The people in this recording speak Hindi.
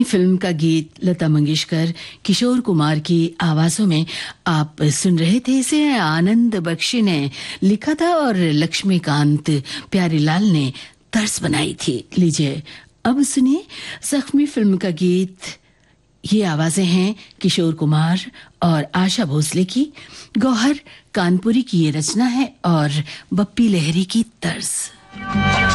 फिल्म का गीत लता मंगेशकर, किशोर कुमार की आवाजों में आप सुन रहे थे। इसे आनंद बख्शी ने लिखा था और लक्ष्मीकांत प्यारीलाल ने तर्ज बनाई थी। लीजिए अब सुनिए जख्मी फिल्म का गीत। ये आवाजें हैं किशोर कुमार और आशा भोसले की, गौहर कानपुरी की ये रचना है और बप्पी लहरी की तर्ज।